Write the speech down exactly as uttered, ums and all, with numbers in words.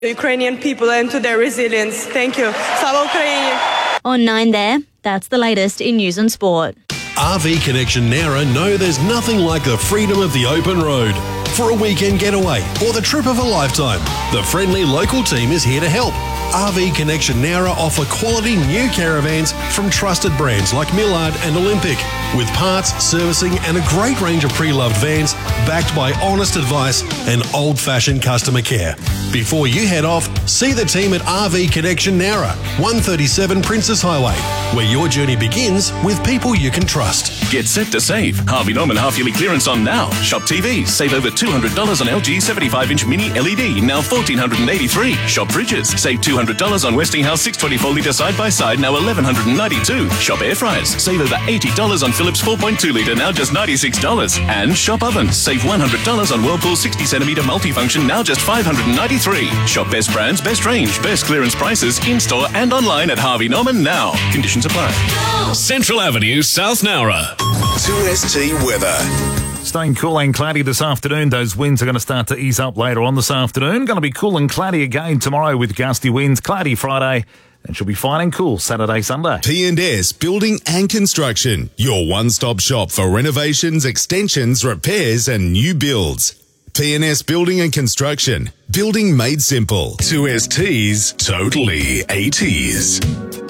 Ukrainian people and to their resilience. Thank you. Slava Ukraini. On nine there, that's the latest in news and sport. R V Connection Nowra know there's nothing like the freedom of the open road. For a weekend getaway or the trip of a lifetime, the friendly local team is here to help. R V Connection Nowra offer quality new caravans from trusted brands like Millard and Olympic, with parts, servicing and a great range of pre-loved vans backed by honest advice and old-fashioned customer care. Before you head off, see the team at R V Connection Nowra, one thirty-seven Princess Highway, where your journey begins with people you can trust. Get set to save. Harvey Norman half-yearly clearance on now. Shop T Vs. Save over two hundred dollars on L G seventy-five inch mini L E D, now one thousand four hundred eighty-three dollars. Shop fridges. Save two hundred dollars on Westinghouse six twenty-four litre side-by-side, now one thousand one hundred ninety-two dollars. Shop air fryers. Save over eighty dollars on Philips four point two litre, now just ninety-six dollars. And shop ovens. Save one hundred dollars on Whirlpool sixty centimetre multifunction, now just five hundred ninety-three dollars. Shop best brands, best range, best clearance prices in-store and online at Harvey Norman now. Conditions apply. Central Avenue, South Nowra. two S T weather. Staying cool and cloudy this afternoon. Those winds are going to start to ease up later on this afternoon. Going to be cool and cloudy again tomorrow with gusty winds. Cloudy Friday. And she'll be fine and cool Saturday, Sunday. P and S Building and Construction. Your one-stop shop for renovations, extensions, repairs and new builds. P and S Building and Construction. Building made simple. two S T's Totally eighties.